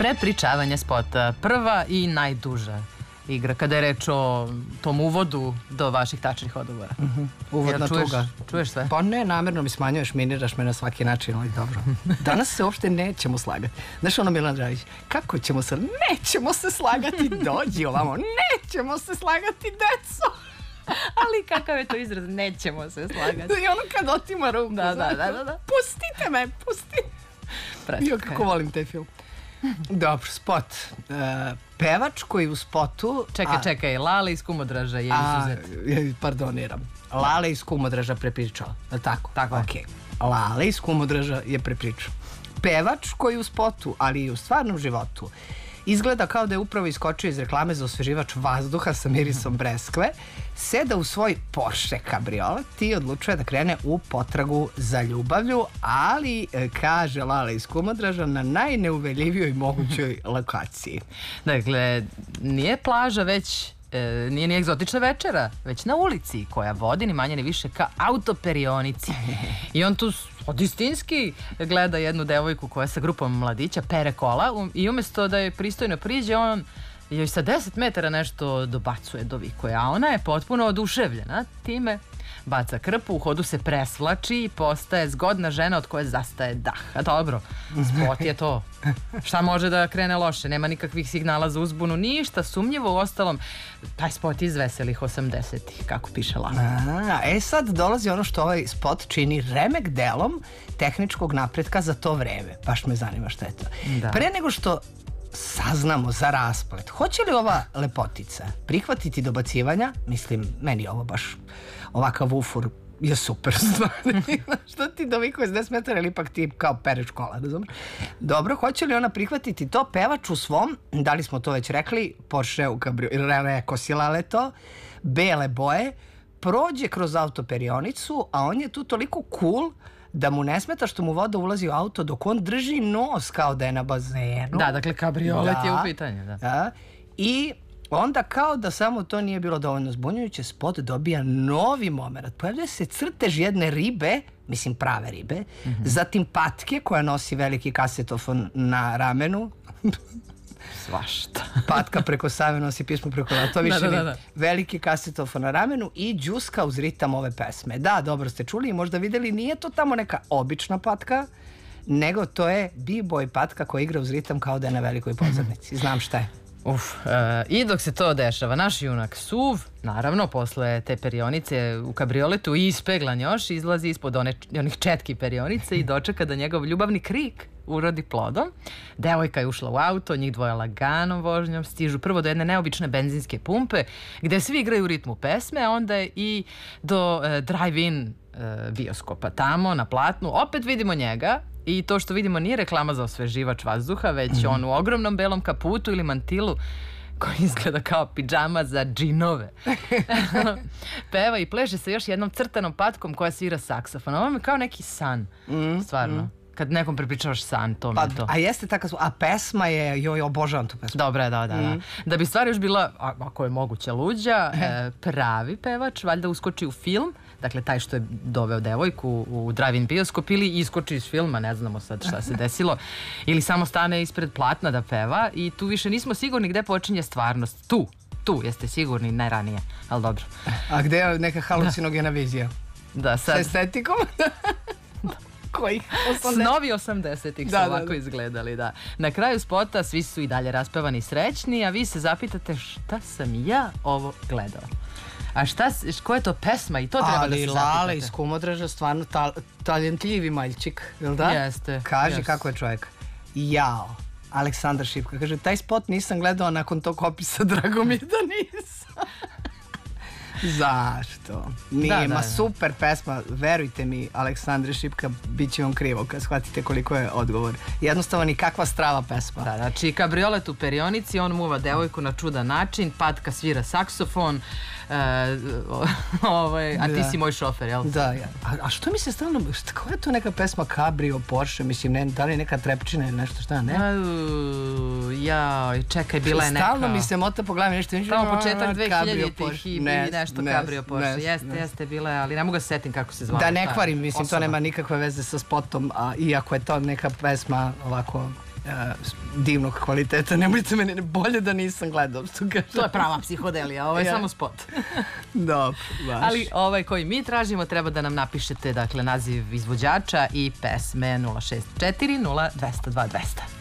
Prepričavanje spota. Prva i najduža igra, kada je reč o tom uvodu do vaših tačnih odgovora. Uvodna tuga. Čuješ sve? Pa ne, namjerno mi smanjuješ, miniraš me na svaki način, ali dobro. Danas se uopšte nećemo slagati. Znaš ono, Milan Dragić, kako ćemo se, nećemo se slagati, dođi ovamo, nećemo se slagati, deco. Ali kakav je to izraz, nećemo se slagati. I ono kad otima ruku, da. Pustite me, pusti. Jo, kako volim taj film. Dobro, spot. Pevač koji u spotu... Čekaj, Lale iz Kumodraža je izuzet. Pardoniram. Lale iz Kumodraža prepričao. Tako? Tako je. Okay. Lale iz Kumodraža je prepričao. Pevač koji u spotu, ali i u stvarnom životu, izgleda kao da je upravo iskočio iz reklame za osveživač vazduha sa mirisom breskve, seda u svoj Porsche kabriolet i odlučuje da krene u potragu za ljubavlju, ali, kaže Lale iz Kumodraža, na najneuveljivijoj mogućoj lokaciji. Dakle, nije plaža već, nije ni egzotična večera, već na ulici koja vodi ni manje ni više ka autoperionici. I on tu istinski gleda jednu devojku koja sa grupom mladića pere kola i umjesto da je pristojno priđe, on joj sa 10 metara nešto dobacuje, dovikuje, a ona je potpuno oduševljena time, baca krpu, u hodu se presvlači i postaje zgodna žena od koje zastaje dah. A dobro, spot je to. Šta može da krene loše? Nema nikakvih signala za uzbunu, ništa sumnjivo. U ostalom, taj spot iz veselih 80-ih, kako piše Lana. Sad dolazi ono što ovaj spot čini remek delom tehničkog napretka za to vreme. Baš me zanima šta je to. Da. Pre nego što saznamo za rasplet, hoće li ova lepotica prihvatiti dobacivanja? Mislim, meni ovo baš ovakav ufur je super stvar. Što ti dovikuje s 10 metara ili ipak ti kao pereš kola, razumiješ? Dobro, hoće li ona prihvatiti to? Pevač u svom, da li smo to već rekli, Porsche u kabrioletu, rekao si Lale to, bele boje, prođe kroz autoperionicu, a on je tu toliko cool da mu ne smeta što mu voda ulazi u auto dok on drži nos kao da je na bazenu. Da, dakle kabriolet je u pitanju. Da. I onda kao da samo to nije bilo dovoljno zbunjujuće, spot dobija novi moment. Pojavljaju se crtež jedne ribe, mislim prave ribe, zatim patke koja nosi veliki kasetofon na ramenu. Svašta. Patka preko Save nosi pismo preko to više da. Veliki kasetofon na ramenu i džuska uz ritam ove pesme. Da, dobro ste čuli i možda videli, nije to tamo neka obična patka, nego to je b-boy patka koja igra uz ritam kao da je na velikoj pozornici. Znam šta je. I dok se to dešava, naš junak Suv, naravno, posle te perionice u kabrioletu i ispeglan još, izlazi ispod onih četki perionice i dočeka da njegov ljubavni krik urodi plodom. Devojka je ušla u auto, njih dvoje laganom vožnjom stižu prvo do jedne neobične benzinske pumpe gde svi igraju u ritmu pesme, a onda i do drive-in bioskopa. Tamo na platnu opet vidimo njega i to što vidimo nije reklama za osveživač vazduha, već on u ogromnom belom kaputu ili mantilu koji izgleda kao pidžama za džinove. Peva i pleše sa još jednom crtanom patkom koja svira saksofon. Ovo je kao neki san, stvarno. Kad nekom prepričavaš san, to mi je to. A jeste takav, a pesma je, joj, obožavam tu pesmu. Dobra, da. Da bi stvar još bila, ako je moguće, luđa, pravi pevač, valjda uskoči u film, dakle taj što je doveo devojku u drive-in bioskop ili iskoči iz filma, ne znamo sad šta se desilo, ili samo stane ispred platna da peva i tu više nismo sigurni gde počinje stvarnost. Tu jeste sigurni najranije, ali dobro. A gde je neka halucinogena vizija? Da, sad. Sa estetikom? Kojih? Snovi 80-ih su ovako izgledali, da. Na kraju spota svi su i dalje raspevani i srećni, a vi se zapitate šta sam ja ovo gledao. A koja je to pesma i to treba da se zapitate. Ali Lale iz Kumodraža stvarno talentljivi maljčik, jel da? Jeste. Kaži kako je čovjek. Jao, Aleksandar Šipka. Kaže, taj spot nisam gledao nakon tog opisa, drago mi je da nisam. Zašto? Nije, ma super pesma, verujte mi, Aleksandre Šipka, bit će vam krivo kad shvatite koliko je odgovor. Jednostavno nikakva strava pesma. Da, znači kabriolet u perionici, on muva devojku na čudan način, patka svira saksofon, a ti si moj šofer, jel? Da, ja. A što mi se stalno, koja je to neka pesma Cabrio, Porsche, mislim, da li je neka trepčina ili nešto, šta, ne? Čekaj, bila je neka... Stalno mi se mota po glavi nešto. Tamo početak 2000-ih i nešto Cabrio Porsche. Jeste, bila je, ali ne mogu se setim kako se zvala. Da ne kvarim, mislim, to nema nikakve veze sa spotom, iako je to neka pesma ovako divnog kvaliteta. Nemojte meni bolje da nisam gledao. To je prava psihodelija, ovo je samo spot. Dobro, baš. Ali ovaj koji mi tražimo treba da nam napišete, dakle, naziv izvođača i pesme 064 0202 200.